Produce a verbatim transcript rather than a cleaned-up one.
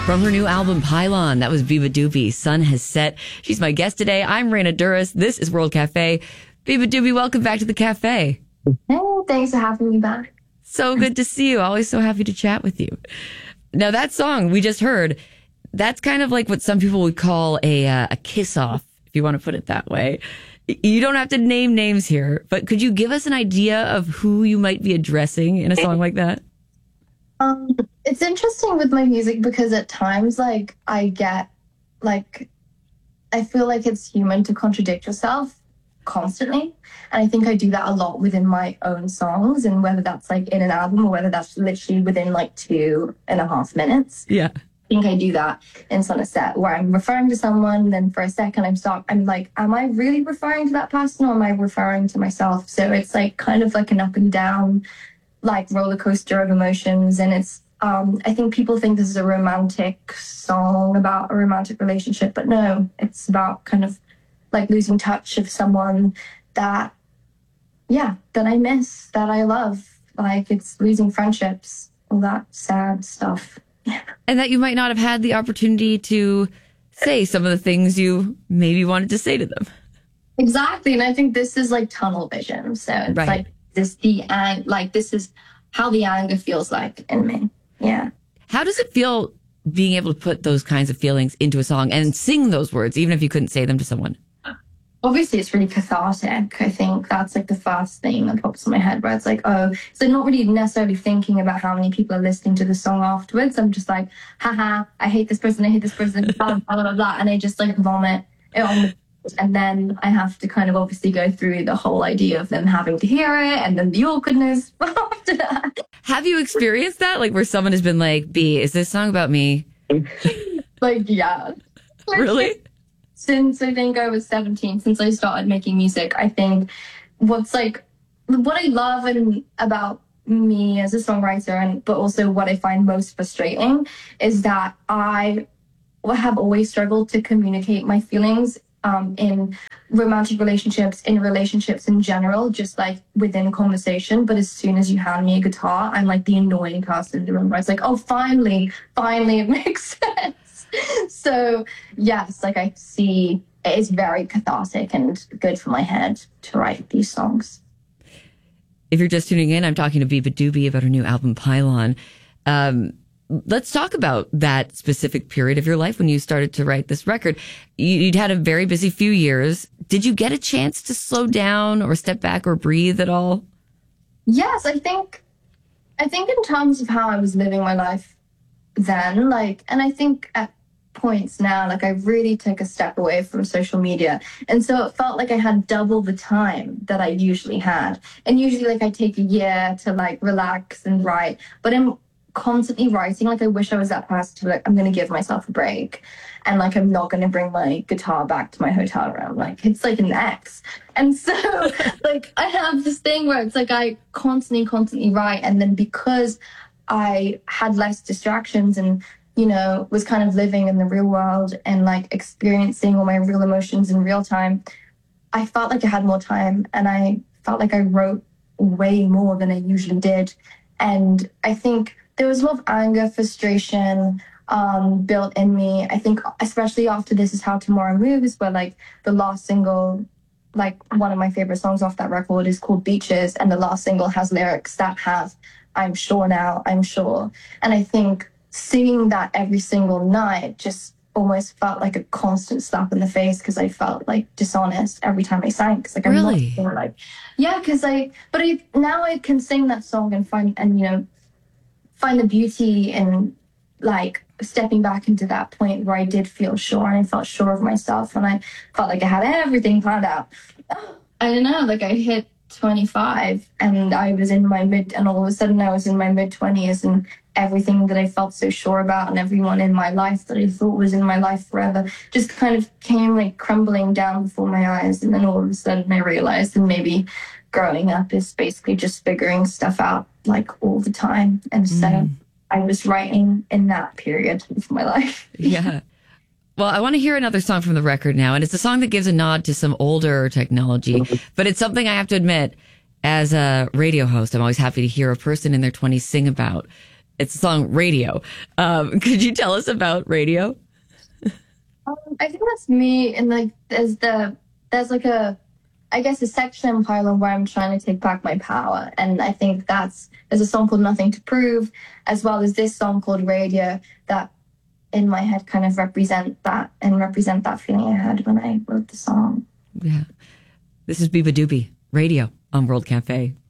From her new album, Pylon, that was beabadoobee. Sun has set. She's my guest today. I'm Raina Douris. This is World Cafe. beabadoobee, welcome back to the cafe. Hey, thanks for having me back. So good to see you. Always so happy to chat with you. Now, that song we just heard, that's kind of like what some people would call a, uh, a kiss-off, if you want to put it that way. You don't have to name names here, but could you give us an idea of who you might be addressing in a song like that? Um, it's interesting with my music because at times, like, I get, like, I feel like it's human to contradict yourself constantly. And I think I do that a lot within my own songs, and whether that's, like, in an album or whether that's literally within, like, two and a half minutes. Yeah. I think I do that in Sun Has Set, where I'm referring to someone, then for a second I'm stop. I'm like, am I really referring to that person or am I referring to myself? So it's, like, kind of like an up and down, like, roller coaster of emotions. And it's um I think people think this is a romantic song about a romantic relationship, but no, it's about kind of like losing touch of someone that yeah that I miss, that I love. Like, it's losing friendships, all that sad stuff. Yeah. And that you might not have had the opportunity to say some of the things you maybe wanted to say to them. Exactly. And I think this is like tunnel vision. So it's right. like this the ang- like this is how the anger feels like in me. Yeah. How does it feel being able to put those kinds of feelings into a song and sing those words, even if you couldn't say them to someone? Obviously, it's really cathartic. I think that's like the first thing that pops in my head, where it's like, oh, so not really necessarily thinking about how many people are listening to the song afterwards. I'm just like, haha, I hate this person, I hate this person, blah, blah, blah, blah, blah. And I just like vomit it on the and then I have to kind of obviously go through the whole idea of them having to hear it and then the awkwardness after that. Have you experienced that? Like, where someone has been like, B, is this song about me? Like, yeah. Like, really? Since I think I was seventeen, since I started making music, I think what's like, what I love and about me as a songwriter, and but also what I find most frustrating is that I have always struggled to communicate my feelings Um, in romantic relationships, in relationships in general, just like within conversation. But as soon as you hand me a guitar, I'm like the annoying person in the room where it's like, oh, finally, finally it makes sense. So yes, like I see it is very cathartic and good for my head to write these songs. If you're just tuning in, I'm talking to beabadoobee about her new album, Pylon. Um, Let's talk about that specific period of your life when you started to write this record. You'd had a very busy few years. Did you get a chance to slow down or step back or breathe at all? Yes, I think, I think in terms of how I was living my life then, like, and I think at points now, like I really took a step away from social media. And so it felt like I had double the time that I usually had. And usually like I take a year to like relax and write, but in constantly writing, like I wish I was that person to like, I'm going to give myself a break, and like I'm not going to bring my guitar back to my hotel room. Like it's like an ex. And so like I have this thing where it's like I constantly constantly write, and then because I had less distractions and you know was kind of living in the real world and like experiencing all my real emotions in real time, I felt like I had more time, and I felt like I wrote way more than I usually did. And I think there was a lot of anger, frustration um, built in me. I think especially after This Is How Tomorrow Moves, where like the last single, like one of my favorite songs off that record is called Beaches, and the last single has lyrics that have, I'm sure now, I'm sure. And I think singing that every single night just almost felt like a constant slap in the face, because I felt like dishonest every time I sang. Because like I'm really? not sure, like, yeah, because I, but I, now I can sing that song and find, and you know, find the beauty in like stepping back into that point where I did feel sure, and I felt sure of myself, and I felt like I had everything planned out. I don't know, like I hit twenty-five and I was in my mid, and all of a sudden I was in my mid twenties, and everything that I felt so sure about and everyone in my life that I thought was in my life forever just kind of came like crumbling down before my eyes. And then all of a sudden I realized that maybe growing up is basically just figuring stuff out like all the time. And so mm. I was writing in that period of my life. Yeah. Well, I want to hear another song from the record now. And it's a song that gives a nod to some older technology, but it's something I have to admit, as a radio host, I'm always happy to hear a person in their twenties sing about. It's the song Radio. Um, could you tell us about Radio? Um, I think that's me. And like, there's the there's like a, I guess a section in Parliament where I'm trying to take back my power, and I think that's there's a song called Nothing to Prove, as well as this song called Radio that, in my head, kind of represent that and represent that feeling I had when I wrote the song. Yeah, this is Biba Doobie, Radio on World Cafe.